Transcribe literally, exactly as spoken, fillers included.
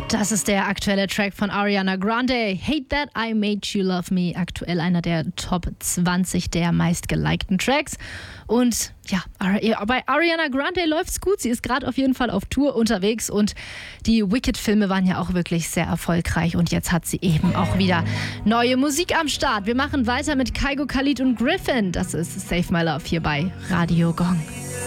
Das ist der aktuelle Track von Ariana Grande. Hate That I Made You Love Me. Aktuell einer der Top zwanzig der meistgelikten Tracks. Und ja, bei Ariana Grande läuft's gut. Sie ist gerade auf jeden Fall auf Tour unterwegs. Und die Wicked-Filme waren ja auch wirklich sehr erfolgreich. Und jetzt hat sie eben auch wieder neue Musik am Start. Wir machen weiter mit Kygo, Khalid und Griffin. Das ist Save My Love hier bei Radio Gong.